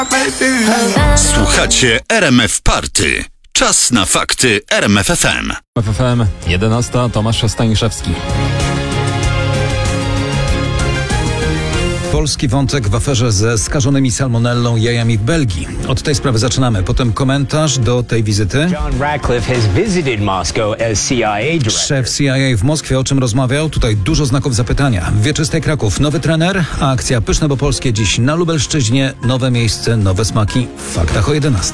Słuchacie RMF Party. Czas na fakty RMF FM. FM 11. Tomasz Staniszewski. Polski wątek w aferze ze skażonymi salmonellą jajami w Belgii. Od tej sprawy zaczynamy. Potem komentarz do tej wizyty. John Ratcliffe has visited Moscow as CIA director. Szef CIA w Moskwie o czym rozmawiał? Tutaj dużo znaków zapytania. Wieczystej Kraków, nowy trener, a akcja Pyszne bo Polskie dziś na Lubelszczyźnie. Nowe miejsce, nowe smaki w faktach o 11.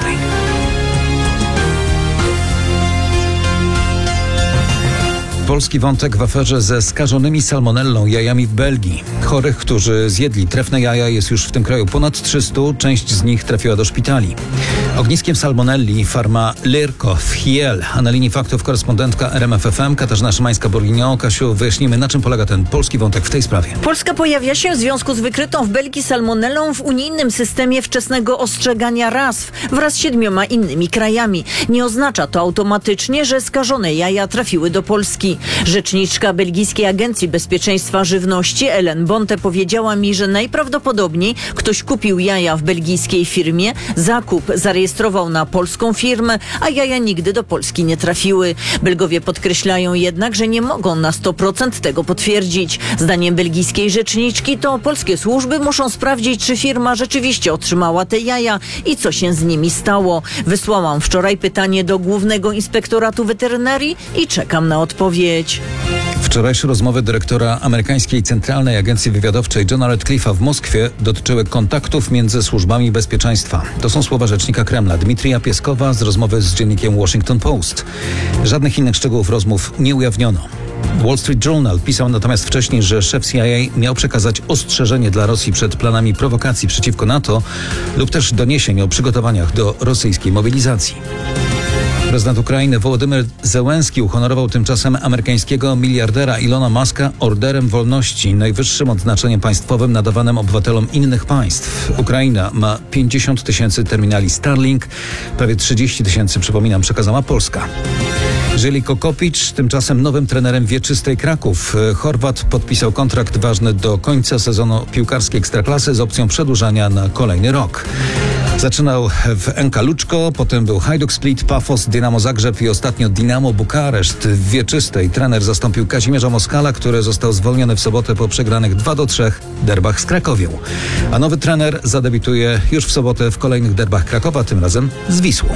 Polski wątek w aferze ze skażonymi salmonellą jajami w Belgii. Chorych, którzy zjedli trefne jaja, jest już w tym kraju ponad 300. Część z nich trafiła do szpitali. Ogniskiem salmonelli farma Lirko w Hiel. A na linii faktów korespondentka RMF FM Katarzyna Szymańska-Bourguignon. Kasiu, wyjaśnimy, na czym polega ten polski wątek w tej sprawie. Polska pojawia się w związku z wykrytą w Belgii salmonellą w unijnym systemie wczesnego ostrzegania RASFF wraz z 7 innymi krajami. Nie oznacza to automatycznie, że skażone jaja trafiły do Polski. Rzeczniczka Belgijskiej Agencji Bezpieczeństwa Żywności Ellen Bonte powiedziała mi, że najprawdopodobniej ktoś kupił jaja w belgijskiej firmie, zakup zarejestrował na polską firmę, a jaja nigdy do Polski nie trafiły. Belgowie podkreślają jednak, że nie mogą na 100% tego potwierdzić. Zdaniem belgijskiej rzeczniczki to polskie służby muszą sprawdzić, czy firma rzeczywiście otrzymała te jaja i co się z nimi stało. Wysłałam wczoraj pytanie do Głównego Inspektoratu Weterynarii i czekam na odpowiedź. Wczorajsze rozmowy dyrektora amerykańskiej Centralnej Agencji Wywiadowczej Johna Ratcliffe'a w Moskwie dotyczyły kontaktów między służbami bezpieczeństwa. To są słowa rzecznika Kremla Dmitrija Pieskowa z rozmowy z dziennikiem Washington Post. Żadnych innych szczegółów rozmów nie ujawniono. Wall Street Journal pisał natomiast wcześniej, że szef CIA miał przekazać ostrzeżenie dla Rosji przed planami prowokacji przeciwko NATO lub też doniesień o przygotowaniach do rosyjskiej mobilizacji. Prezydent Ukrainy Wołodymyr Zełenski uhonorował tymczasem amerykańskiego miliardera Ilona Muska Orderem Wolności, najwyższym odznaczeniem państwowym nadawanym obywatelom innych państw. Ukraina ma 50 000 terminali Starlink, prawie 30 000, przypominam, przekazała Polska. Żeljko Kopić tymczasem nowym trenerem Wieczystej Kraków. Chorwat podpisał kontrakt ważny do końca sezonu piłkarskiej Ekstraklasy z opcją przedłużania na kolejny rok. Zaczynał w NK Luczko, potem był Hajduk Split, Pafos, Dynamo Zagrzeb i ostatnio Dinamo Bukareszt. W Wieczystej trener zastąpił Kazimierza Moskala, który został zwolniony w sobotę po przegranych 2-3 derbach z Krakowią. A nowy trener zadebiutuje już w sobotę w kolejnych derbach Krakowa, tym razem z Wisłą.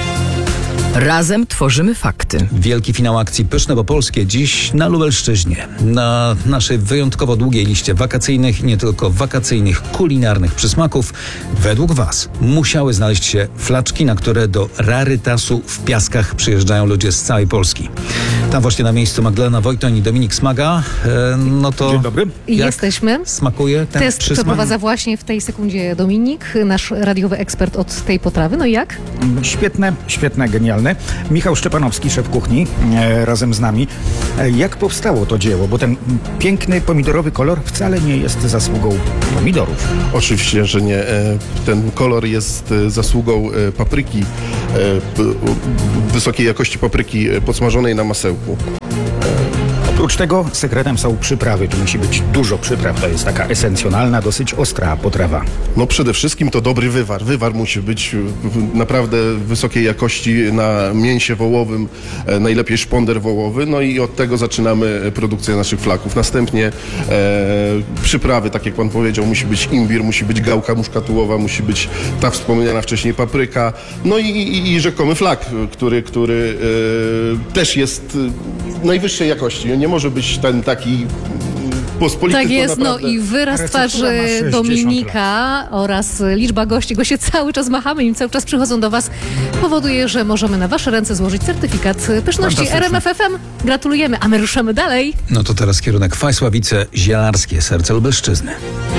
Razem tworzymy fakty. Wielki finał akcji Pyszne bo Polskie dziś na Lubelszczyźnie. Na naszej wyjątkowo długiej liście wakacyjnych i nie tylko wakacyjnych, kulinarnych przysmaków według Was musiały znaleźć się flaczki, na które do rarytasu w Piaskach przyjeżdżają ludzie z całej Polski. Tam właśnie na miejscu Magdalena Wojtoń i Dominik Smaga. No to Dzień dobry. Jesteśmy. Smakuje ten Test przysmak? przeprowadza właśnie w tej sekundzie Dominik, nasz radiowy ekspert od tej potrawy. No i jak? Świetne, genialne. Michał Szczepanowski, szef kuchni, razem z nami. Jak powstało to dzieło? Bo ten piękny pomidorowy kolor wcale nie jest zasługą pomidorów. Oczywiście, że nie. Ten kolor jest zasługą papryki, wysokiej jakości papryki podsmażonej na masełku. Oprócz tego sekretem są przyprawy. Tu musi być dużo przypraw. To jest taka esencjonalna, dosyć ostra potrawa. No przede wszystkim to dobry wywar. Wywar musi być naprawdę wysokiej jakości na mięsie wołowym, najlepiej szponder wołowy. No i od tego zaczynamy produkcję naszych flaków. Następnie przyprawy, tak jak pan powiedział, musi być imbir, musi być gałka muszkatułowa, musi być ta wspomniana wcześniej papryka. No i rzekomy flak, który też jest najwyższej jakości. Nie może być ten taki pospolity. Tak jest, naprawdę... no i wyraz twarzy Dominika oraz liczba gości, go się cały czas machamy, im cały czas przychodzą do Was, powoduje, że możemy na Wasze ręce złożyć certyfikat pyszności RMF FM. Gratulujemy, a my ruszamy dalej. No to teraz kierunek Fajsławice, Zielarskie, serce Lubelszczyzny.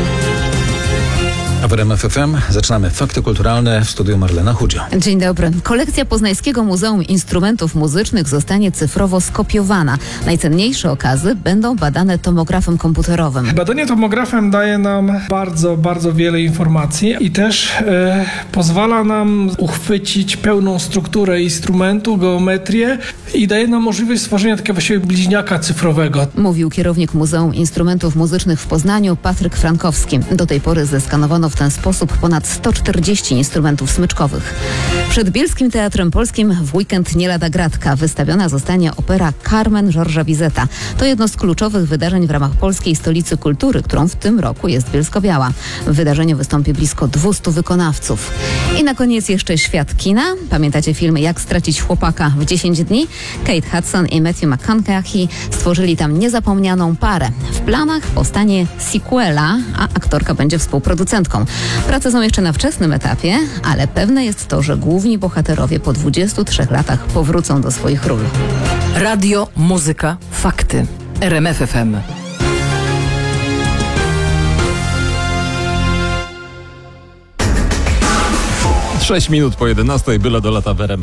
A w RMF FM zaczynamy fakty kulturalne w studiu Marlena Chudzio. Dzień dobry. Kolekcja Poznańskiego Muzeum Instrumentów Muzycznych zostanie cyfrowo skopiowana. Najcenniejsze okazy będą badane tomografem komputerowym. Badanie tomografem daje nam bardzo wiele informacji i też pozwala nam uchwycić pełną strukturę instrumentu, geometrię i daje nam możliwość stworzenia takiego właściwie bliźniaka cyfrowego. Mówił kierownik Muzeum Instrumentów Muzycznych w Poznaniu Patryk Frankowski. Do tej pory zeskanowano Wynaleziono w ten sposób ponad 140 instrumentów smyczkowych. Przed Bielskim Teatrem Polskim w weekend nie lada gratka. Wystawiona zostanie opera Carmen Georgesa Bizeta. To jedno z kluczowych wydarzeń w ramach Polskiej Stolicy Kultury, którą w tym roku jest Bielsko-Biała. W wydarzeniu wystąpi blisko 200 wykonawców. I na koniec jeszcze świat kina. Pamiętacie film Jak stracić chłopaka w 10 dni? Kate Hudson i Matthew McConaughey stworzyli tam niezapomnianą parę. W planach powstanie sequela, a aktorka będzie współproducentką. Prace są jeszcze na wczesnym etapie, ale pewne jest to, że główni bohaterowie po 23 latach powrócą do swoich ról. Radio, muzyka, fakty. RMF FM. 6 minut po 11, byle do lata w RMF.